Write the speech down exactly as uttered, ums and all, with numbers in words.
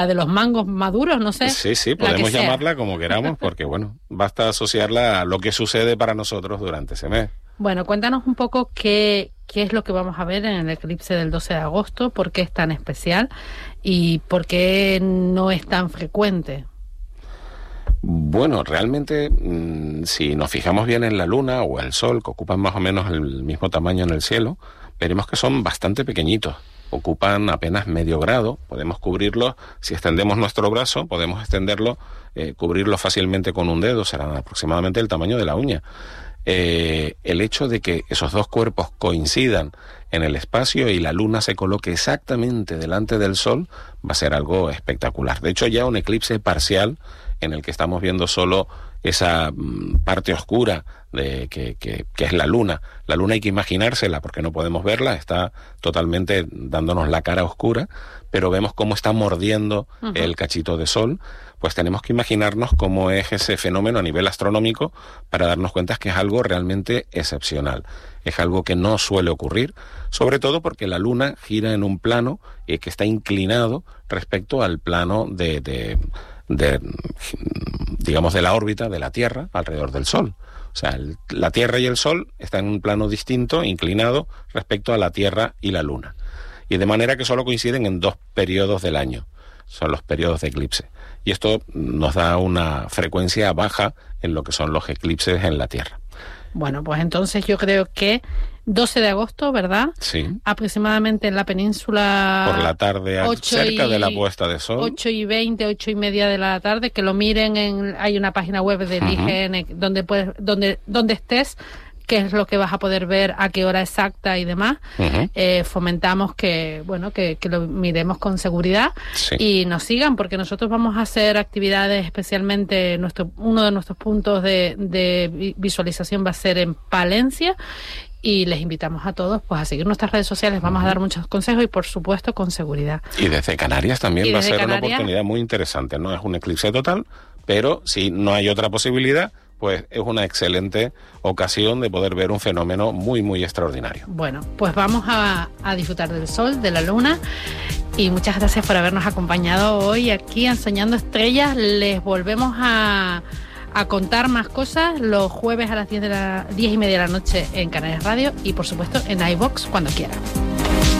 de los mangos maduros, no sé. Sí, sí, podemos llamarla como queramos, porque bueno, basta asociarla a lo que sucede para nosotros durante ese mes. Bueno, cuéntanos un poco qué, qué es lo que vamos a ver en el eclipse del doce de agosto, por qué es tan especial y por qué no es tan frecuente. Bueno, realmente, mmm, si nos fijamos bien en la luna o el sol, que ocupan más o menos el mismo tamaño en el cielo, veremos que son bastante pequeñitos. Ocupan apenas medio grado, podemos cubrirlos, si extendemos nuestro brazo, podemos extenderlo, eh, cubrirlo fácilmente con un dedo, serán aproximadamente el tamaño de la uña. Eh, el hecho de que esos dos cuerpos coincidan en el espacio y la luna se coloque exactamente delante del sol va a ser algo espectacular. De hecho, ya un eclipse parcial en el que estamos viendo solo esa mm, parte oscura de que, que, que es la luna. La luna hay que imaginársela porque no podemos verla, está totalmente dándonos la cara oscura, pero vemos cómo está mordiendo uh-huh. el cachito de sol. Pues tenemos que imaginarnos cómo es ese fenómeno a nivel astronómico para darnos cuenta que es algo realmente excepcional. Es algo que no suele ocurrir, sobre todo porque la luna gira en un plano eh, que está inclinado respecto al plano de, de, de, digamos, de la órbita de la Tierra alrededor del Sol. O sea, el, la Tierra y el Sol están en un plano distinto, inclinado respecto a la Tierra y la Luna. Y de manera que solo coinciden en dos periodos del año. Son los periodos de eclipse. Y esto nos da una frecuencia baja en lo que son los eclipses en la Tierra. Bueno, pues entonces yo creo que doce de agosto, ¿verdad? Sí. Aproximadamente en la península... Por la tarde, cerca y, de la puesta de sol. ocho y veinte, ocho y media de la tarde, que lo miren en... Hay una página web del uh-huh. I G N donde, puedes, donde, donde estés, qué es lo que vas a poder ver, a qué hora exacta y demás. Uh-huh. Eh, fomentamos que, bueno, que, que lo miremos con seguridad sí. y nos sigan, porque nosotros vamos a hacer actividades, especialmente nuestro uno de nuestros puntos de, de visualización va a ser en Palencia, y les invitamos a todos pues a seguir nuestras redes sociales, vamos uh-huh. a dar muchos consejos y por supuesto con seguridad. Y desde Canarias también y va a ser Canarias, una oportunidad muy interesante, no es un eclipse total, pero si no hay otra posibilidad, pues es una excelente ocasión de poder ver un fenómeno muy, muy extraordinario. Bueno, pues vamos a, a disfrutar del sol, de la luna, y muchas gracias por habernos acompañado hoy aquí en Soñando Estrellas. Les volvemos a, a contar más cosas los jueves a las diez, de la, diez y media de la noche en Canarias Radio y, por supuesto, en iVox cuando quieran.